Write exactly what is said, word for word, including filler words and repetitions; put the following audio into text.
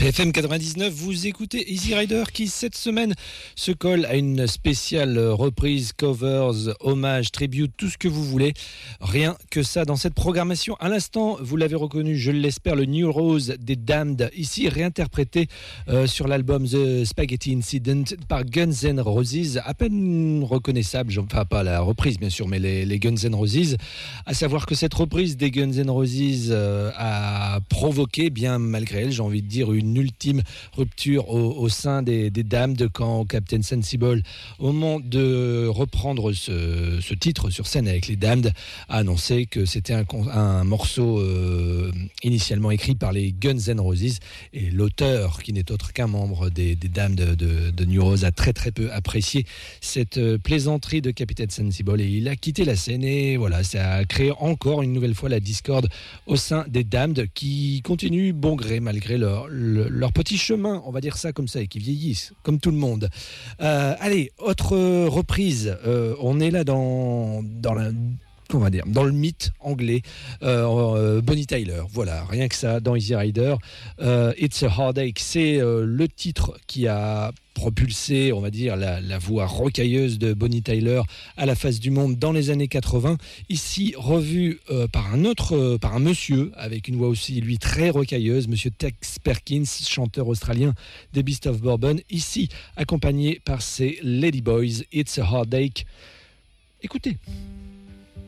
F M quatre-vingt-dix-neuf, vous écoutez Easy Rider qui cette semaine se colle à une spéciale reprise, covers, hommage, tribute, tout ce que vous voulez. Rien que ça dans cette programmation. À l'instant, vous l'avez reconnu, je l'espère, le New Rose des Damned, ici réinterprété euh, sur l'album The Spaghetti Incident par Guns N' Roses, à peine reconnaissable, enfin pas la reprise bien sûr, mais les, les Guns N' Roses. À savoir que cette reprise des Guns N' Roses euh, a provoqué, bien malgré elle, j'ai envie de dire, une ultime rupture au, au sein des, des Damned quand Captain Sensible, au moment de reprendre ce, ce titre sur scène avec les Damned, a annoncé que c'était un, un morceau euh, initialement écrit par les Guns N' Roses, et l'auteur, qui n'est autre qu'un membre des, des Damned de, de, de New Rose, a très très peu apprécié cette euh, plaisanterie de Captain Sensible et il a quitté la scène, et voilà, ça a créé encore une nouvelle fois la discorde au sein des Damned, qui continuent bon gré malgré leur, leur, leur petit chemin, on va dire ça comme ça, et qui vieillissent comme tout le monde. Euh, allez, autre reprise, euh, on est là dans, dans la... on va dire, dans le mythe anglais, euh, euh, Bonnie Tyler, voilà, rien que ça, dans Easy Rider. Euh, It's a Heartache, c'est euh, le titre qui a propulsé, on va dire, la, la voix rocailleuse de Bonnie Tyler à la face du monde dans les années quatre-vingts. Ici, revu euh, par un autre, euh, par un monsieur, avec une voix aussi, lui, très rocailleuse, monsieur Tex Perkins, chanteur australien des Beasts of Bourbon. Ici, accompagné par ses Lady Boys, It's a Heartache. Écoutez.